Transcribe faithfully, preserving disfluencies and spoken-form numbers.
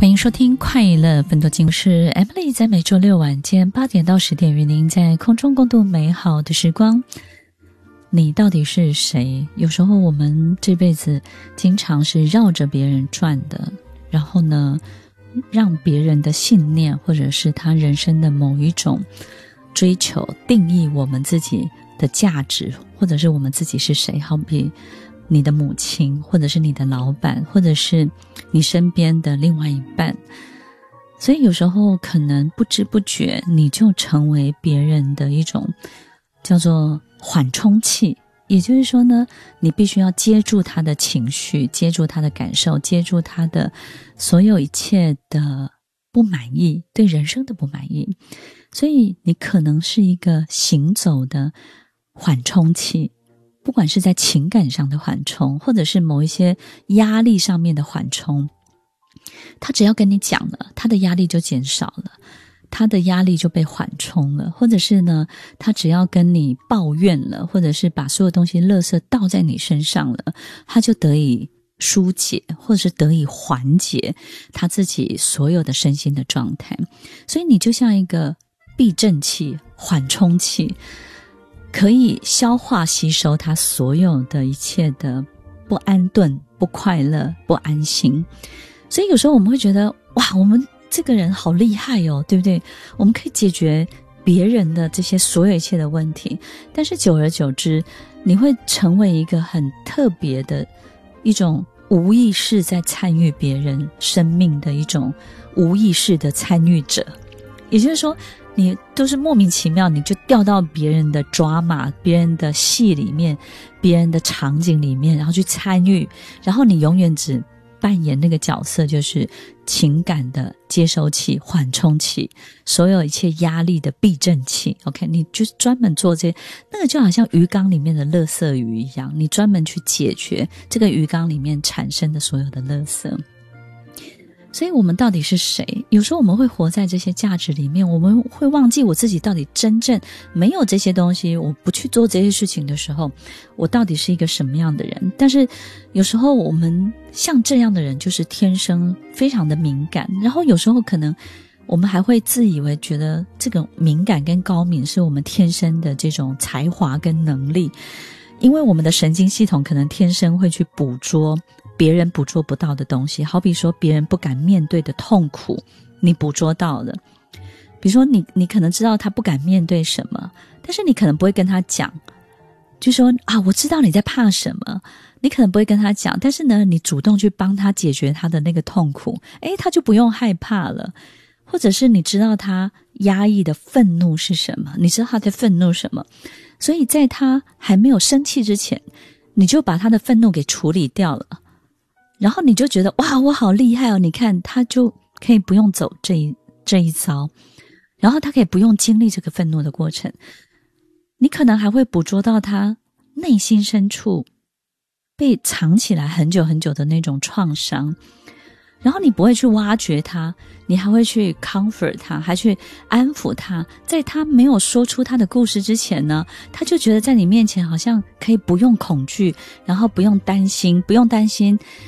欢迎收听快乐分多金，我是 Emily， 在每周六晚间八点到十点与您在空中共度美好的时光。你到底是谁？有时候我们这辈子经常是绕着别人转的，然后呢让别人的信念或者是他人生的某一种追求定义我们自己的价值，或者是我们自己是谁。好比你的母亲，或者是你的老板，或者是你身边的另外一半。所以有时候可能不知不觉你就成为别人的一种叫做缓冲器，也就是说呢，你必须要接住他的情绪，接住他的感受，接住他的所有一切的不满意，对人生的不满意。所以你可能是一个行走的缓冲器，不管是在情感上的缓冲，或者是某一些压力上面的缓冲，他只要跟你讲了，他的压力就减少了，他的压力就被缓冲了。或者是呢，他只要跟你抱怨了，或者是把所有东西垃圾倒在你身上了，他就得以疏解，或者是得以缓解他自己所有的身心的状态。所以你就像一个避震器、缓冲器，可以消化吸收他所有的一切的不安顿、不快乐、不安心。所以有时候我们会觉得，哇，我们这个人好厉害哦，对不对？我们可以解决别人的这些所有一切的问题。但是久而久之，你会成为一个很特别的一种无意识在参与别人生命的一种无意识的参与者。也就是说，你都是莫名其妙，你就掉到别人的drama、别人的戏里面、别人的场景里面，然后去参与，然后你永远只扮演那个角色，就是情感的接收器、缓冲器，所有一切压力的避震器。 OK， 你就是专门做这些，那个就好像鱼缸里面的垃圾鱼一样，你专门去解决这个鱼缸里面产生的所有的垃圾。所以我们到底是谁？有时候我们会活在这些价值里面，我们会忘记我自己到底真正没有这些东西，我不去做这些事情的时候，我到底是一个什么样的人。但是有时候我们像这样的人就是天生非常的敏感，然后有时候可能我们还会自以为觉得这个敏感跟高敏是我们天生的这种才华跟能力，因为我们的神经系统可能天生会去捕捉别人捕捉不到的东西。好比说别人不敢面对的痛苦，你捕捉到了。比如说你你可能知道他不敢面对什么，但是你可能不会跟他讲，就说啊，我知道你在怕什么，你可能不会跟他讲，但是呢你主动去帮他解决他的那个痛苦，诶，他就不用害怕了。或者是你知道他压抑的愤怒是什么，你知道他在愤怒什么，所以在他还没有生气之前，你就把他的愤怒给处理掉了，然后你就觉得哇，我好厉害哦！你看，他就可以不用走这一这一遭，然后他可以不用经历这个愤怒的过程。你可能还会捕捉到他内心深处被藏起来很久很久的那种创伤，然后你不会去挖掘他，你还会去 comfort 他，还去安抚他。在他没有说出他的故事之前呢，他就觉得在你面前好像可以不用恐惧，然后不用担心，不用担心